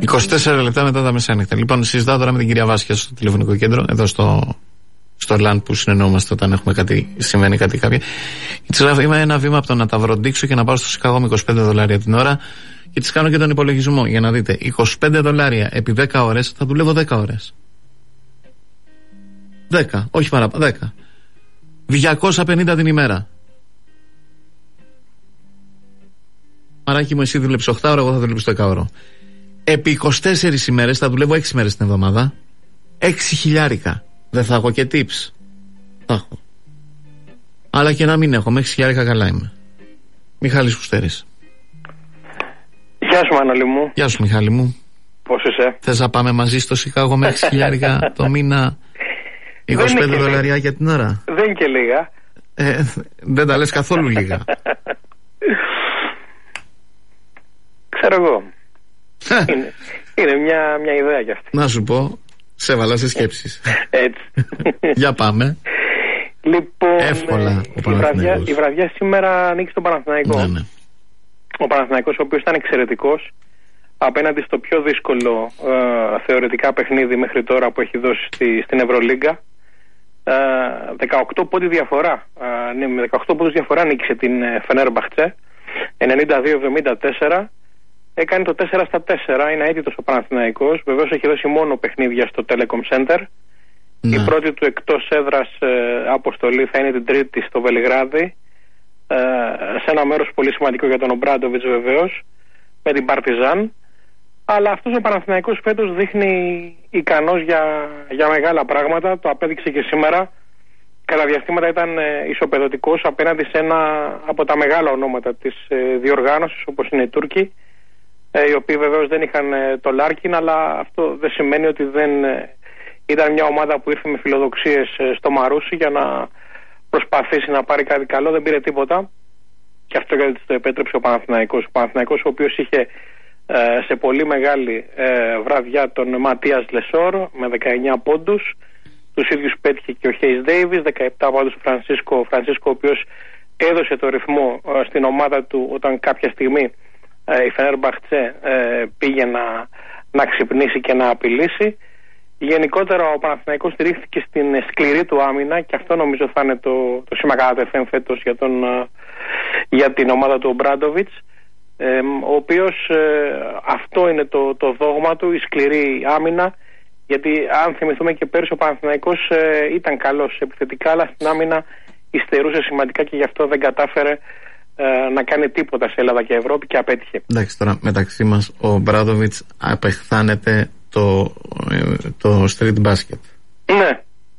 24 λεπτά μετά τα μεσάνυχτα. Λοιπόν, συζητάω τώρα με την κυρία Βάσια στο τηλεφωνικό κέντρο, εδώ στο LAN που συνεννοούμαστε όταν έχουμε συμβαίνει κάτι κάποια. Είμαι ένα βήμα από το να τα βροντίξω και να πάω στο Σικάγο με $25 την ώρα και της κάνω και τον υπολογισμό για να δείτε. $25 επί 10 ώρες θα δουλεύω 10 ώρες. 10, όχι παραπάνω, 10. 250 την ημέρα. Μαράκι μου, εσύ δουλέψεις 8 ώρες, εγώ θα δουλέψω 10 ώρες. Επί 24 ημέρες θα δουλεύω 6 μέρες την εβδομάδα. 6.000. Δεν θα έχω και tips. Θα έχω. Αλλά και να μην έχω, με 6.000 καλά είμαι. Μιχάλης Κουστέρης. Γεια σου Μανώλη μου. Γεια σου Μιχάλη μου. Πώς είσαι? Θες να πάμε μαζί στο Σικάγο με 6.000 το μήνα, $25 για την ώρα? Δεν και λίγα. Δεν τα λες καθόλου λίγα. Ξέρω εγώ. Είναι μια ιδέα κι αυτή. Να σου πω, σε έβαλα σε σκέψεις. Έτσι. Για πάμε. Λοιπόν, εύκολα η βραδιά σήμερα ανήκει στον Παναθηναϊκό. Ναι. Ο Παναθηναϊκός, ο οποίος ήταν εξαιρετικός απέναντι στο πιο δύσκολο θεωρητικά παιχνίδι μέχρι τώρα που έχει δώσει στην Ευρωλίγκα. 18 πόντους διαφορά. Με 18 πόντους διαφορά νίκησε την Φενέρμπαχτσε 92-74. Έκανε το 4-4. Είναι αίτητος ο Παναθηναϊκός. Βεβαίως έχει δώσει μόνο παιχνίδια στο Telecom Center. Ναι. Η πρώτη του εκτός έδρας αποστολή θα είναι την Τρίτη στο Βελιγράδι, σε ένα μέρος πολύ σημαντικό για τον Ομπράντοβιτς βεβαίως, με την Παρτιζάν. Αλλά αυτός ο Παναθηναϊκός φέτος δείχνει ικανός για μεγάλα πράγματα. Το απέδειξε και σήμερα. Κατά διαστήματα ήταν ισοπεδωτικός απέναντι σε ένα από τα μεγάλα ονόματα της διοργάνωσης, όπως είναι οι Τούρκοι, οι οποίοι βεβαίως δεν είχαν το Λάρκιν, αλλά αυτό δεν σημαίνει ότι δεν ήταν μια ομάδα που ήρθε με φιλοδοξίες στο Μαρούσι για να προσπαθήσει να πάρει κάτι καλό. Δεν πήρε τίποτα και αυτό γιατί το επέτρεψε ο Παναθηναϊκός. Ο Παναθηναϊκός, ο οποίος είχε σε πολύ μεγάλη βραδιά τον Ματίας Λεσόρ με 19 πόντους. Τους ίδιους πέτυχε και ο Χέις Ντέιβις, 17 πόντους ο Φρανσίσκο, ο οποίος έδωσε το ρυθμό στην ομάδα του όταν κάποια στιγμή η Φενέρμπαχτσε πήγε να ξυπνήσει και να απειλήσει. Γενικότερα ο Παναθηναϊκός στηρίχθηκε στην σκληρή του άμυνα και αυτό νομίζω θα είναι το σήμα κατά τεθέν φέτος για την ομάδα του Ομπράντοβιτς, ο οποίος αυτό είναι το δόγμα του, η σκληρή άμυνα, γιατί αν θυμηθούμε και πέρυσι ο Παναθηναϊκός ήταν καλός επιθετικά, αλλά στην άμυνα υστερούσε σημαντικά και γι' αυτό δεν κατάφερε να κάνει τίποτα σε Ελλάδα και Ευρώπη και απέτυχε. Εντάξει, τώρα μεταξύ μας ο Ομπράντοβιτς απεχθάνεται το street basket. Ναι.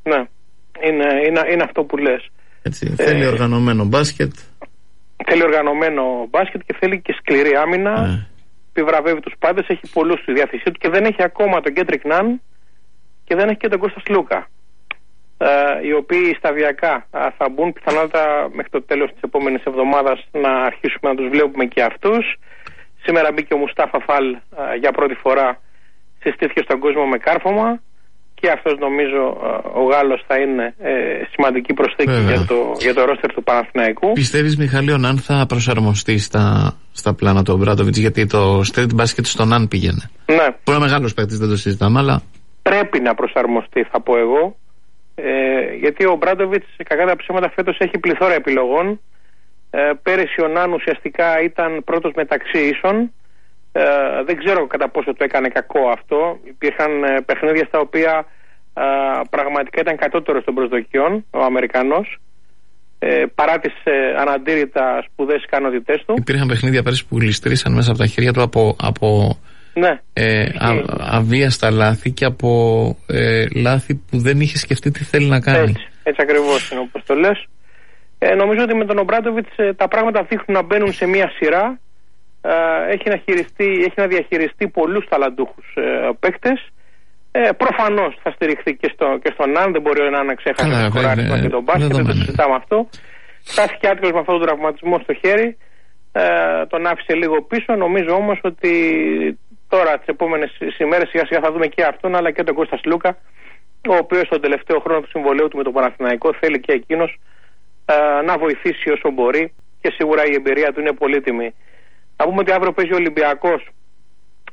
Είναι αυτό που λες. Έτσι, θέλει οργανωμένο μπάσκετ. Θέλει οργανωμένο μπάσκετ και θέλει και σκληρή άμυνα. Επιβραβεύει τους πάντες, έχει πολλούς στη διάθεσή του και δεν έχει ακόμα τον Κέντρικ Ναν και δεν έχει και τον Κώστα Λούκα, οι οποίοι σταδιακά θα μπουν πιθανότατα μέχρι το τέλος της επόμενης εβδομάδας να αρχίσουμε να τους βλέπουμε και αυτούς. Σήμερα μπήκε ο Μουστάφα Φαλ για πρώτη φορά, συστήθηκε στον κόσμο με κάρφωμα και αυτός νομίζω ο Γάλλος θα είναι σημαντική προσθήκη για το ρόστερ του Παναθηναϊκού. Πιστεύεις Μιχάλη ο Ναν θα προσαρμοστεί στα πλάνα του Ομπράντοβιτς, γιατί το street basket στον Ναν πήγαινε? Ναι. Που είναι μεγάλος παίκτης, δεν το συζητάμε, αλλά πρέπει να προσαρμοστεί θα πω εγώ, γιατί ο Ομπράντοβιτς κακά τα ψέματα φέτος έχει πληθώρα επιλογών. Πέρυσι ο Ναν ουσιαστικά ήταν πρώτος μεταξύ ίσων. Δεν ξέρω κατά πόσο το έκανε κακό αυτό. Υπήρχαν παιχνίδια στα οποία πραγματικά ήταν κατώτερος των προσδοκιών ο Αμερικανός, παρά τις αναντήρητα σπουδαίες ικανότητές του. Υπήρχαν παιχνίδια πέρυσι που γλιστρήσαν μέσα από τα χέρια του από ναι. αβίαστα λάθη και από λάθη που δεν είχε σκεφτεί τι θέλει να κάνει. Έτσι ακριβώς είναι όπως το λες. Νομίζω ότι με τον Ομπράντοβιτς τα πράγματα δείχνουν να μπαίνουν σε μία σειρά. Έχει να διαχειριστεί πολλούς ταλαντούχους παίκτες. Προφανώς θα στηριχθεί και στον Ναν. Δεν μπορεί ο Ναν να ξέχασε να χωράσει και τον μπάσκετ. Δεν το συζητάμε αυτό. Στάθηκε άτυχος με αυτόν τον τραυματισμό στο χέρι. Τον άφησε λίγο πίσω. Νομίζω όμως ότι τώρα τις επόμενες ημέρες σιγά σιγά θα δούμε και αυτόν αλλά και τον Κώστα Λούκα, ο οποίος στον τελευταίο χρόνο του συμβολαίου του με τον Παναθηναϊκό θέλει και εκείνος να βοηθήσει όσο μπορεί και σίγουρα η εμπειρία του είναι πολύτιμη. Να πούμε ότι αύριο παίζει ο Ολυμπιακός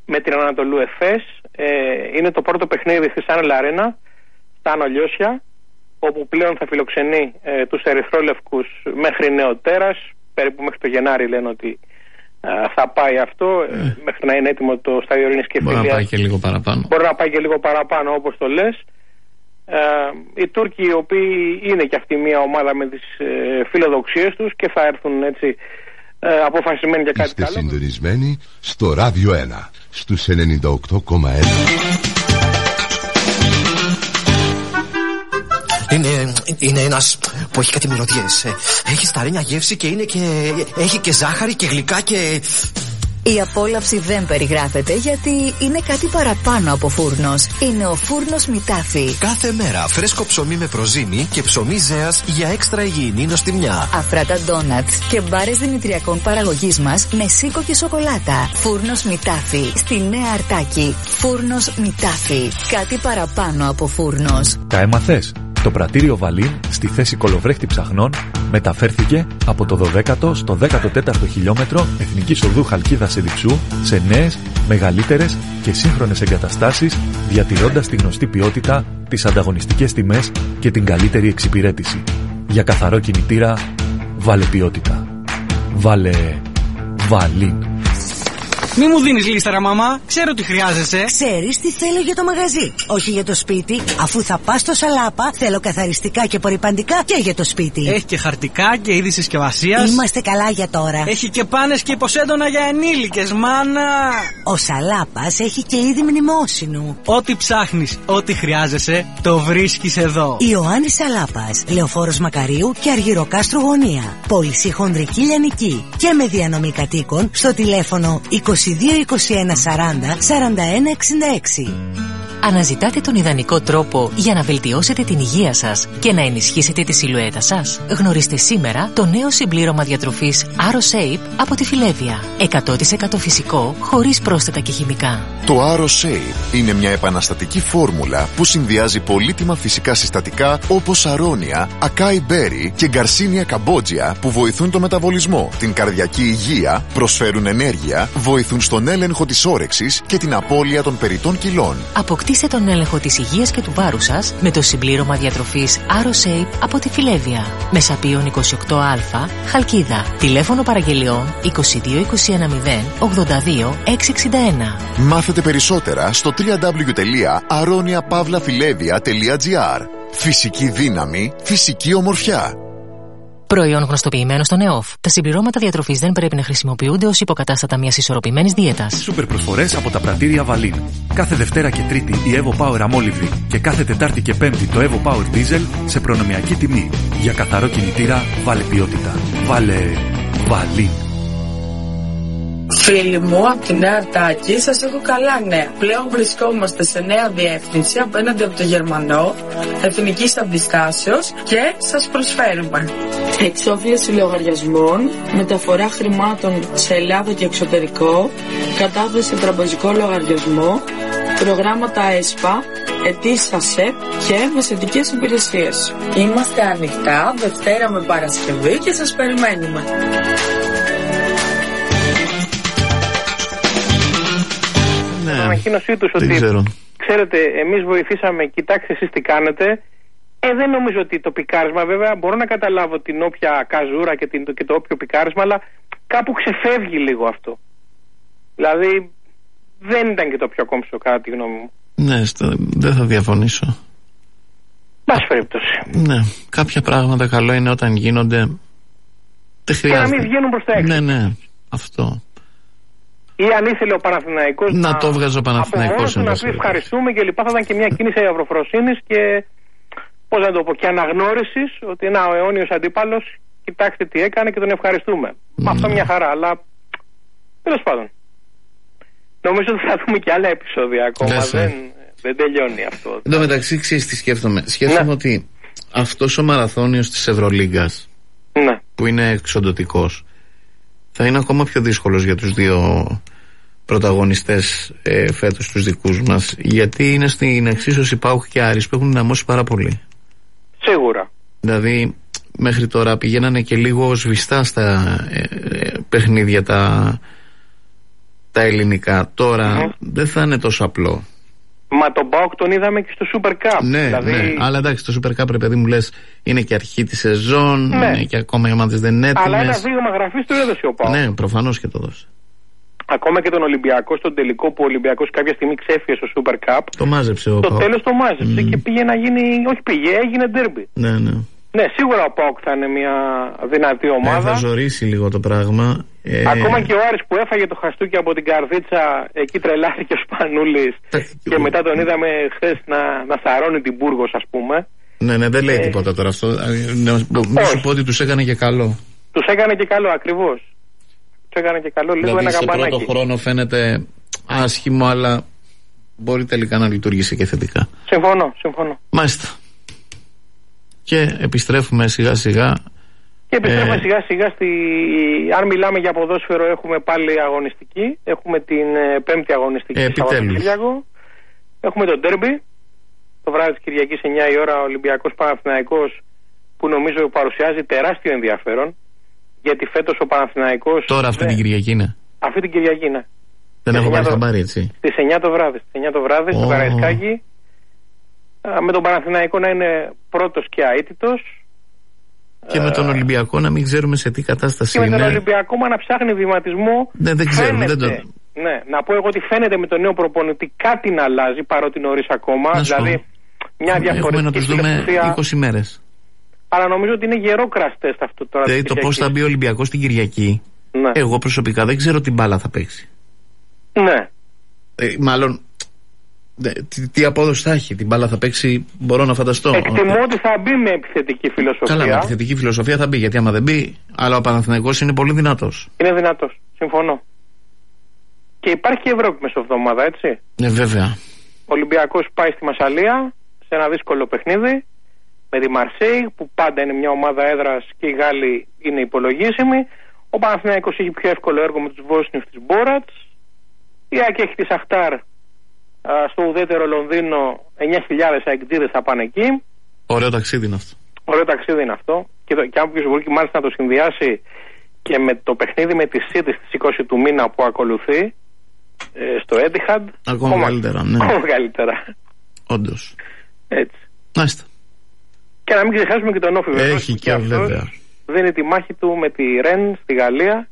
με την Ανατολού Εφές. Είναι το πρώτο παιχνίδι στη Σαν Λαρίνα, στα Άνω Λιώσια, όπου πλέον θα φιλοξενεί τους ερυθρόλευκους μέχρι νεοτέρας. Περίπου μέχρι το Γενάρη λένε ότι θα πάει αυτό, μέχρι να είναι έτοιμο το στάδιο Ειρήνης και Φιλίας. Μπορεί να πάει και λίγο παραπάνω. Μπορεί να πάει και λίγο παραπάνω, όπως το λες. Οι Τούρκοι, οι οποίοι είναι και αυτή μια ομάδα με τις φιλοδοξίες τους και θα έρθουν έτσι αποφασισμένοι για κάτι καλό. Είστε συντονισμένοι στο Ράδιο 1 στους 98,1. Είναι ένας που έχει κάτι μυρωδιές. Έχει σταρένια γεύση και έχει και ζάχαρη και γλυκά και... Η απόλαυση δεν περιγράφεται γιατί είναι κάτι παραπάνω από φούρνος. Είναι ο φούρνος Μητάφι. Κάθε μέρα φρέσκο ψωμί με προζύμι και ψωμί ζέας για έξτρα υγιεινή νοστιμιά. Αφράτα ντόνατς και μπάρες δημητριακών παραγωγής μας με σίκο και σοκολάτα. Φούρνος Μητάφι. Στη Νέα Αρτάκη. Φούρνος Μητάφι. Κάτι παραπάνω από φούρνος. Τα έμαθες? Το πρατήριο Βαλίν στη θέση κολοβρέχτη ψαχνών μεταφέρθηκε από το 12ο στο 14ο χιλιόμετρο Εθνικής Οδού Χαλκίδας Εδιψού σε νέες, μεγαλύτερες και σύγχρονες εγκαταστάσεις, διατηρώντας τη γνωστή ποιότητα, τις ανταγωνιστικές τιμές και την καλύτερη εξυπηρέτηση. Για καθαρό κινητήρα, βάλε ποιότητα. Βάλε Βαλίν. Μη μου δίνεις λίστα, μαμά. Ξέρω τι χρειάζεσαι. Ξέρεις τι θέλω για το μαγαζί, όχι για το σπίτι. Αφού θα πας στο Σαλάπα, θέλω καθαριστικά και απορρυπαντικά και για το σπίτι. Έχει και χαρτικά και είδη συσκευασίας. Είμαστε καλά για τώρα. Έχει και πάνες και υποσέντονα για ενήλικες, μάνα. Ο Σαλάπας έχει και είδη μνημόσυνου. Ό,τι ψάχνεις, ό,τι χρειάζεσαι, το βρίσκεις εδώ. Ιωάννης Σαλάπας, Λεωφόρος Μακαρίου και Αργυροκάστρου Γωνία. Πώληση χονδρική λιανική και με διανομή κατοίκων στο τηλέφωνο 22 21 40 41 66. Αναζητάτε τον ιδανικό τρόπο για να βελτιώσετε την υγεία σας και να ενισχύσετε τη σιλουέτα σας? Γνωρίστε σήμερα το νέο συμπλήρωμα διατροφής AroShape από τη Φιλέβια. 100% φυσικό, χωρίς πρόσθετα και χημικά. Το AroShape είναι μια επαναστατική φόρμουλα που συνδυάζει πολύτιμα φυσικά συστατικά όπως αρώνια, ακάι μπέρι και γκαρσίνια καμπότζια που βοηθούν το μεταβολισμό, την καρδιακή υγεία, προσφέρουν ενέργεια, βοηθούν στον έλεγχο της όρεξης και την απώλεια των περιττών κιλών. Αποκτήστε τον έλεγχο της υγείας και του βάρους σας με το συμπλήρωμα διατροφής AroShape από τη Φιλέβια. Μεσαπίων 28α, Χαλκίδα. Τηλέφωνο παραγγελιών 22 21 0 82 661. Μάθετε περισσότερα στο www.aroniapavlafilevia.gr. Φυσική δύναμη, φυσική ομορφιά. Προϊόν γνωστοποιημένο στον ΕΟΦ. Τα συμπληρώματα διατροφής δεν πρέπει να χρησιμοποιούνται ως υποκατάστατα μιας ισορροπημένης δίαιτας. Σούπερ προσφορές από τα πρατήρια Βαλίν. Κάθε Δευτέρα και Τρίτη η Evo Power αμόλυβδη και κάθε Τετάρτη και Πέμπτη το Evo Power Diesel σε προνομιακή τιμή. Για καθαρό κινητήρα, βάλε ποιότητα. Βάλε Βαλίν. Φίλοι μου, από τη Νέα Αρτάκη, σας έχω καλά νέα. Πλέον βρισκόμαστε σε νέα διεύθυνση απέναντι από το Γερμανό, εθνικής αντιστάσεως και σας προσφέρουμε εξόφληση λογαριασμών, μεταφορά χρημάτων σε Ελλάδα και εξωτερικό, κατάθεση σε τραπεζικό λογαριασμό, προγράμματα ΕΣΠΑ, αιτήσεις ΑΣΕΠ και μεσαιτικές υπηρεσίες. Είμαστε ανοιχτά Δευτέρα με Παρασκευή και σας περιμένουμε. Την ανακοίνωσή τους ότι ξέρετε, εμείς βοηθήσαμε, κοιτάξτε εσείς τι κάνετε. Δεν νομίζω ότι το πικάρισμα, βέβαια μπορώ να καταλάβω την όποια καζούρα και το όποιο πικάρισμα, αλλά κάπου ξεφεύγει λίγο αυτό. Δηλαδή δεν ήταν και το πιο κόμψο κατά τη γνώμη μου. Ναι, δεν θα διαφωνήσω. Πάση περιπτώσει. Ναι, κάποια πράγματα καλό είναι όταν γίνονται. Δεν χρειάζεται. Και να μην βγαίνουν προς τα έξω. Ναι, ναι, αυτό. Ή αν ήθελε ο Παναθηναϊκός να το βγάζει ο Παναθηναϊκός να πει ευχαριστούμε και λοιπά, θα ήταν και μια κίνηση αυροφροσύνης και πώς να το πω, και αναγνώρισης ότι να, ο αιώνιος αντίπαλος, κοιτάξτε τι έκανε και τον ευχαριστούμε. Με αυτό μια χαρά, αλλά τέλος πάντων. Νομίζω ότι θα δούμε και άλλα επεισόδια ακόμα. Δεν τελειώνει αυτό. Εν τω μεταξύ, ξέρεις τι σκέφτομαι? Σκέφτομαι ότι αυτός ο μαραθώνιος της Ευρωλίγκας, που είναι εξοντωτικός, θα είναι ακόμα πιο δύσκολος για τους δύο πρωταγωνιστές φέτος, τους δικούς μας, γιατί είναι στην εξίσωση ΠΑΟΚ και Άρης που έχουν δυναμώσει πάρα πολύ. Σίγουρα. Δηλαδή μέχρι τώρα πηγαίνανε και λίγο σβηστά στα παιχνίδια τα στα ελληνικά. Τώρα δεν θα είναι τόσο απλό. Μα τον ΠΑΟΚ τον είδαμε και στο Super Cup. Ναι, δηλαδή... ναι, αλλά εντάξει, το Super Cup, ρε παιδί μου, λες, είναι και αρχή τη σεζόν, ναι. Είναι και ακόμα οι ομάδες δεν είναι έτοιμες. Αλλά ένα δείγμα γραφής το έδωσε ο ΠΑΟΚ. Ναι, προφανώς και το έδωσε. Ακόμα και τον Ολυμπιακό στον τελικό, που ο Ολυμπιακός κάποια στιγμή ξέφυγε στο Super Cup. Το μάζεψε ο ΠΑΟΚ. Το τέλος το μάζεψε και πήγε να γίνει. Όχι πήγε, έγινε ντέρμπι. Ναι, ναι. Ναι, σίγουρα ο ΠΑΟΚ θα είναι μια δυνατή ομάδα. Θα ζωρίσει λίγο το πράγμα. Ακόμα και ο Άρης που έφαγε το χαστούκι από την καρδίτσα, εκεί τρελάθηκε ο Σπανούλης. Και μετά τον είδαμε χθες να θαρρώνει την Μπούργος, ας πούμε. Ναι, ναι, δεν λέει τίποτα τώρα αυτό. Μη σου πω ότι τους έκανε και καλό. Τους έκανε και καλό, ακριβώς. Τους έκανε και καλό, λίγο δηλαδή ένα καμπανάκι. Σε πρώτο χρόνο φαίνεται άσχημο, αλλά μπορεί τελικά να λειτουργήσει και θετικά. Συμφωνώ. Μάλιστα. Και επιστρέφουμε σιγά σιγά. Και επιστρέφουμε σιγά σιγά αν μιλάμε για ποδόσφαιρο, έχουμε πάλι αγωνιστική. Έχουμε την πέμπτη αγωνιστική Σαββατοκύριακο. Έχουμε το ντέρμπι το βράδυ της Κυριακής 9 η ώρα, Ολυμπιακός Παναθηναϊκός, που νομίζω παρουσιάζει τεράστιο ενδιαφέρον. Γιατί φέτος ο Παναθηναϊκός. Τώρα αυτή την Κυριακή είναι. Αυτή την Κυριακή είναι. Δεν έχω πάρει χαμπάρι, έτσι. Στις 9 το βράδυ, στο Καραϊσκάκι. Με τον Παναθηναϊκό να είναι πρώτος και αίτητος. Και με τον Ολυμπιακό να μην ξέρουμε σε τι κατάσταση είναι. Και με τον Ολυμπιακό να ψάχνει βηματισμό. Δεν ξέρουμε. Ναι, να πω εγώ ότι φαίνεται με τον νέο προπονητή κάτι να αλλάζει, παρότι νωρίς ακόμα. Δηλαδή μια διαφορετική. Έχουμε να τους δούμε 20 μέρες. Αλλά νομίζω ότι είναι γερό κραστές αυτό τώρα. Δηλαδή το πώς θα μπει ο Ολυμπιακός την Κυριακή. Ναι. Εγώ προσωπικά δεν ξέρω τι μπάλα θα παίξει. Ναι. Μάλλον. Τι απόδοση θα έχει, την μπάλα θα παίξει, μπορώ να φανταστώ. Εκτιμώ ότι θα μπει με επιθετική φιλοσοφία. Καλά, με επιθετική φιλοσοφία θα μπει, γιατί άμα δεν μπει, αλλά ο Παναθηναϊκός είναι πολύ δυνατός. Είναι δυνατός, συμφωνώ. Και υπάρχει και Ευρώπη μεσοβδομάδα, έτσι. Ναι, βέβαια. Ο Ολυμπιακός πάει στη Μασσαλία σε ένα δύσκολο παιχνίδι με τη Μαρσέη, που πάντα είναι μια ομάδα έδρας και οι Γάλλοι είναι υπολογίσιμοι. Ο Παναθηναϊκός έχει πιο εύκολο έργο με τους Βόσνιους της Μπόρατς. Η ΑΕΚ έχει τη Σαχτάρ στο ουδέτερο Λονδίνο, 9.000 αεκτζίδες θα πάνε εκεί. Ωραίο ταξίδι είναι αυτό. Ωραίο ταξίδι είναι αυτό. Και αν ποιος μπορεί και μάλιστα να το συνδυάσει και με το παιχνίδι με τη City στις 20 του μήνα που ακολουθεί στο Etihad. Ακόμα καλύτερα, ναι. Ακόμα καλύτερα. Όντως. Έτσι. Μάλιστα. Και να μην ξεχάσουμε και τον Όφη, βέβαια. Έχει και βέβαια. Δίνει τη μάχη του με τη Ρεν στη Γαλλία.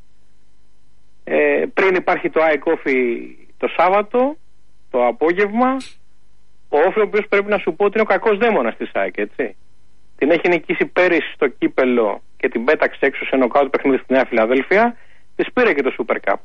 Πριν υπάρχει το ΑΕΚ Όφη το Σάββατο, το απόγευμα. Ο Όφη, ο οποίος πρέπει να σου πω ότι είναι ο κακός δαίμονας της ΑΕΚ, έτσι. Την έχει νικήσει πέρυσι στο κύπελο και την πέταξε έξω σε νοκάουτ παιχνίδι στη Νέα Φιλαδέλφια. Της πήρε και το Super Cup.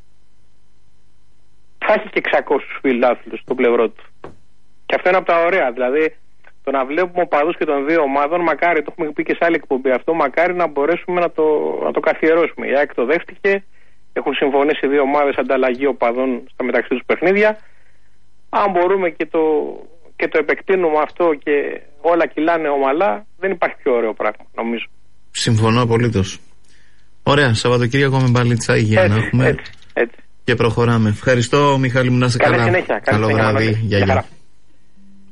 Θα έχει και 600 φιλάθλους στο πλευρό του. Και αυτό είναι από τα ωραία. Δηλαδή, το να βλέπουμε οπαδούς και των δύο ομάδων, μακάρι, το έχουμε πει και σε άλλη εκπομπή αυτό, μακάρι να μπορέσουμε να το καθιερώσουμε. Η ΑΕΚ το δέχτηκε. Έχουν συμφωνήσει δύο ομάδες ανταλλαγή οπαδών στα μεταξύ τους παιχνίδια. Αν μπορούμε και το επεκτείνουμε αυτό και όλα κυλάνε ομαλά, δεν υπάρχει πιο ωραίο πράγμα, νομίζω. Συμφωνώ απολύτως. Ωραία, Σαββατοκύριακο με μπαλίτσα υγεία να έχουμε. Έτσι. Και προχωράμε. Ευχαριστώ, Μιχάλη μου, να είσαι καλά. Συνέχεια. Καλό βράδυ. Γεια.